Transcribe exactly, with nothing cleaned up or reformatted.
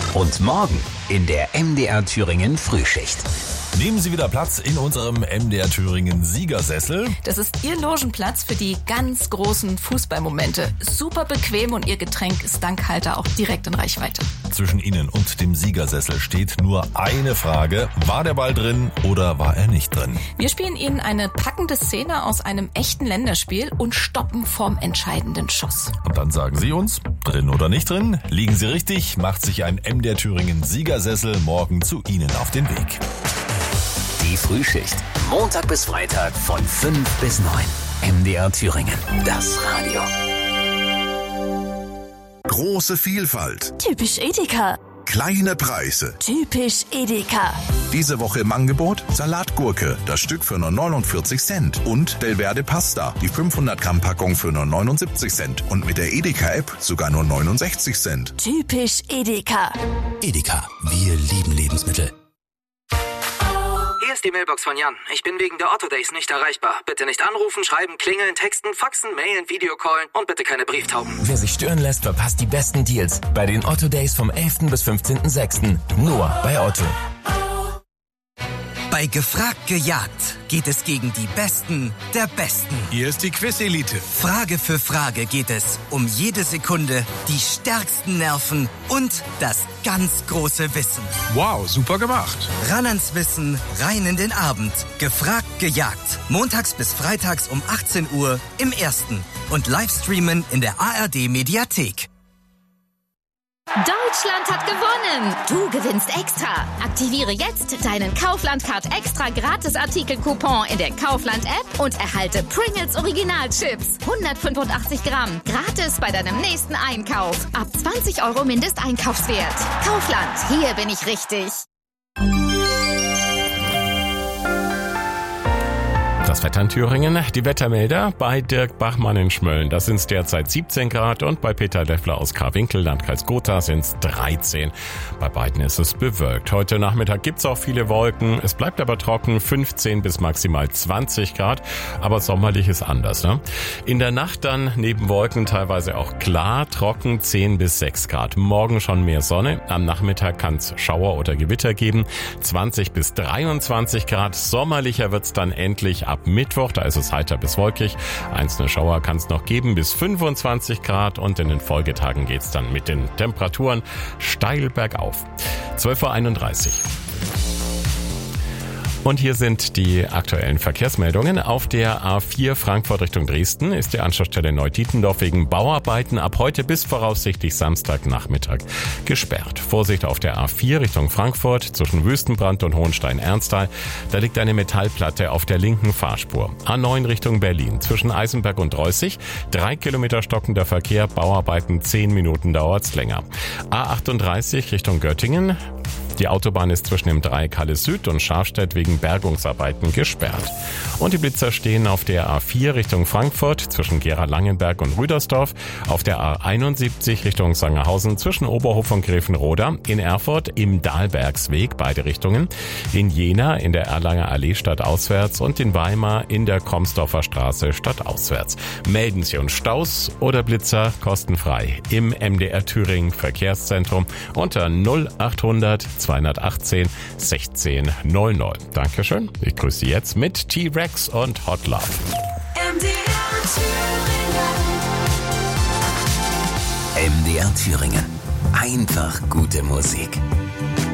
Und morgen in der M D R Thüringen Frühschicht. Nehmen Sie wieder Platz in unserem M D R Thüringen Siegersessel. Das ist Ihr Logenplatz für die ganz großen Fußballmomente. Super bequem und Ihr Getränk ist dank Halter auch direkt in Reichweite. Zwischen Ihnen und dem Siegersessel steht nur eine Frage. War der Ball drin oder war er nicht drin? Wir spielen Ihnen eine packende Szene aus einem echten Länderspiel und stoppen vorm entscheidenden Schuss. Und dann sagen Sie uns, drin oder nicht drin? Liegen Sie richtig, macht sich ein M D R Thüringen Siegersessel morgen zu Ihnen auf den Weg. Die Frühschicht. Montag bis Freitag von fünf bis neun. M D R Thüringen. Das Radio. Große Vielfalt. Typisch Edeka. Kleine Preise. Typisch Edeka. Diese Woche im Angebot Salatgurke, das Stück für nur neunundvierzig Cent. Und Delverde Pasta, die fünfhundert Gramm Packung für nur neunundsiebzig Cent. Und mit der Edeka-App sogar nur neunundsechzig Cent. Typisch Edeka. Edeka, wir lieben Lebensmittel. Hier ist die Mailbox von Jan. Ich bin wegen der Otto Days nicht erreichbar. Bitte nicht anrufen, schreiben, klingeln, texten, faxen, mailen, Videocallen und bitte keine Brieftauben. Wer sich stören lässt, verpasst die besten Deals bei den Otto Days vom elften bis fünfzehnten sechsten Nur bei Otto. Bei Gefragt gejagt geht es gegen die Besten der Besten. Hier ist die Quiz-Elite. Frage für Frage geht es um jede Sekunde, die stärksten Nerven und das ganz große Wissen. Wow, super gemacht. Ran ans Wissen, rein in den Abend. Gefragt gejagt. Montags bis freitags um achtzehn Uhr im Ersten. Und Livestreamen in der A R D-Mediathek. Deutschland hat gewonnen! Du gewinnst extra! Aktiviere jetzt deinen Kaufland-Card extra Gratis-Artikel-Coupon in der Kaufland-App und erhalte Pringles Original-Chips. hundertfünfundachtzig Gramm. Gratis bei deinem nächsten Einkauf. Ab zwanzig Euro Mindesteinkaufswert. Kaufland, hier bin ich richtig. Das Wetter in Thüringen, die Wettermelder bei Dirk Bachmann in Schmölln. Das sind derzeit siebzehn Grad und bei Peter Leffler aus Karwinkel, Landkreis Gotha, sind es dreizehn. Bei beiden ist es bewölkt. Heute Nachmittag gibt's auch viele Wolken. Es bleibt aber trocken, fünfzehn bis maximal zwanzig Grad. Aber sommerlich ist anders, ne? In der Nacht dann neben Wolken teilweise auch klar, trocken, zehn bis sechs Grad. Morgen schon mehr Sonne. Am Nachmittag kann's Schauer oder Gewitter geben. zwanzig bis dreiundzwanzig Grad. Sommerlicher wird's dann endlich ab Mittwoch, da ist es heiter bis wolkig. Einzelne Schauer kann es noch geben bis fünfundzwanzig Grad und in den Folgetagen geht's dann mit den Temperaturen steil bergauf. zwölf Uhr einunddreißig. Und hier sind die aktuellen Verkehrsmeldungen. Auf der A vier Frankfurt Richtung Dresden ist die Anschlussstelle Neudietendorf wegen Bauarbeiten ab heute bis voraussichtlich Samstagnachmittag gesperrt. Vorsicht auf der A vier Richtung Frankfurt zwischen Wüstenbrand und Hohenstein-Ernsthal. Da liegt eine Metallplatte auf der linken Fahrspur. A neun Richtung Berlin zwischen Eisenberg und Reußig. Drei Kilometer stockender Verkehr, Bauarbeiten, zehn Minuten dauert's länger. A achtunddreißig Richtung Göttingen. Die Autobahn ist zwischen dem Dreieck Halle Süd und Scharstedt wegen Bergungsarbeiten gesperrt. Und die Blitzer stehen auf der A vier Richtung Frankfurt zwischen Gera-Langenberg und Rüdersdorf, auf der A einundsiebzig Richtung Sangerhausen zwischen Oberhof und Gräfenroda, in Erfurt im Dahlbergsweg beide Richtungen, in Jena in der Erlanger Allee stadtauswärts und in Weimar in der Kromsdorfer Straße stadtauswärts. Melden Sie uns Staus oder Blitzer kostenfrei im M D R Thüringen Verkehrszentrum unter null achthundert zweihundertachtzehn sechzehn null null. Dankeschön. Ich grüße Sie jetzt mit T-Rex und Hot Love. M D R Thüringen. M D R Thüringen. Einfach gute Musik.